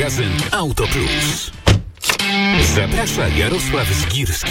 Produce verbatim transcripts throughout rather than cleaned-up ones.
Magazyn Auto Plus. Zaprasza Jarosław Zgirski.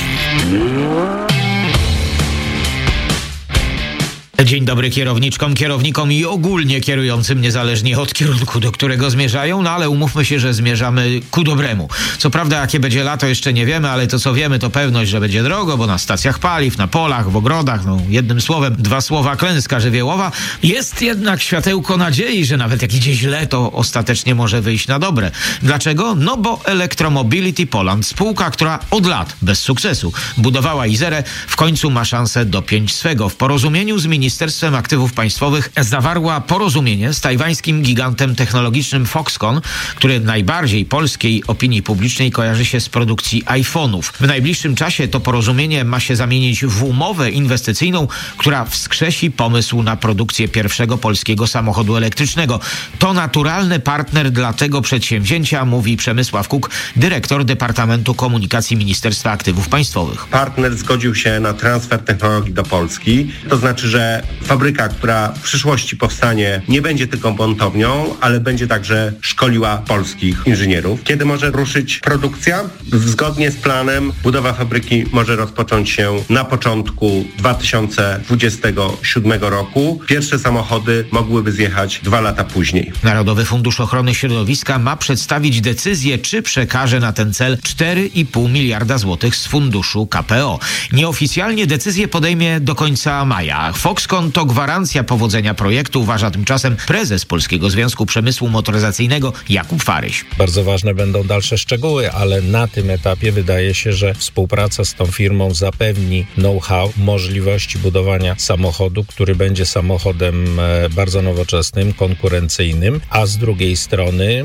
Dzień dobry kierowniczkom, kierownikom i ogólnie kierującym, niezależnie od kierunku, do którego zmierzają, no ale umówmy się, że zmierzamy ku dobremu. Co prawda, jakie będzie lato, jeszcze nie wiemy, ale to co wiemy, to pewność, że będzie drogo, bo na stacjach paliw, na polach, w ogrodach, no jednym słowem, dwa słowa klęska żywiołowa. Jest jednak światełko nadziei, że nawet jak idzie źle, to ostatecznie może wyjść na dobre. Dlaczego? No bo Electromobility Poland, spółka, która od lat, bez sukcesu, budowała Izerę, w końcu ma szansę dopiąć swego. W porozumieniu z ministrem Ministerstwem Aktywów Państwowych zawarła porozumienie z tajwańskim gigantem technologicznym Foxconn, który najbardziej polskiej opinii publicznej kojarzy się z produkcji iPhone'ów. W najbliższym czasie to porozumienie ma się zamienić w umowę inwestycyjną, która wskrzesi pomysł na produkcję pierwszego polskiego samochodu elektrycznego. To naturalny partner dla tego przedsięwzięcia, mówi Przemysław Kuk, dyrektor Departamentu Komunikacji Ministerstwa Aktywów Państwowych. Partner zgodził się na transfer technologii do Polski. To znaczy, że fabryka, która w przyszłości powstanie, nie będzie tylko montownią, ale będzie także szkoliła polskich inżynierów. Kiedy może ruszyć produkcja? Zgodnie z planem budowa fabryki może rozpocząć się na początku dwa tysiące dwudziestego siódmego roku. Pierwsze samochody mogłyby zjechać dwa lata później. Narodowy Fundusz Ochrony Środowiska ma przedstawić decyzję, czy przekaże na ten cel cztery i pół miliarda złotych z funduszu K P O. Nieoficjalnie decyzję podejmie do końca maja. Foxconn to gwarancja powodzenia projektu, uważa tymczasem prezes Polskiego Związku Przemysłu Motoryzacyjnego Jakub Faryś. Bardzo ważne będą dalsze szczegóły, ale na tym etapie wydaje się, że współpraca z tą firmą zapewni know-how, możliwości budowania samochodu, który będzie samochodem bardzo nowoczesnym, konkurencyjnym, a z drugiej strony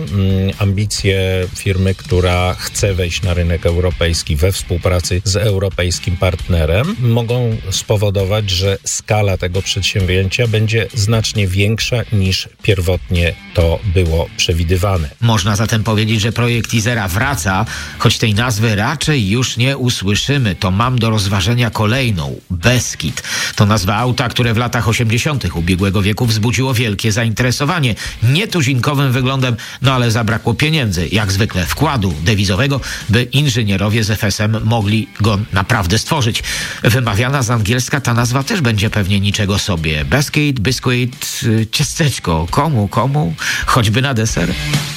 ambicje firmy, która chce wejść na rynek europejski we współpracy z europejskim partnerem, mogą spowodować, że skala tego przedsięwzięcia będzie znacznie większa niż pierwotnie to było przewidywane. Można zatem powiedzieć, że projekt Izera wraca, choć tej nazwy raczej już nie usłyszymy. To mam do rozważenia kolejną. Beskid. To nazwa auta, które w latach osiemdziesiątych ubiegłego wieku wzbudziło wielkie zainteresowanie. Nietuzinkowym wyglądem, no ale zabrakło pieniędzy, jak zwykle wkładu dewizowego, by inżynierowie z F S M mogli go naprawdę stworzyć. Wymawiana z angielska ta nazwa też będzie pewnie niczego sobie. Beskid, biskuit, ciasteczko. Komu, komu? Choćby na deser?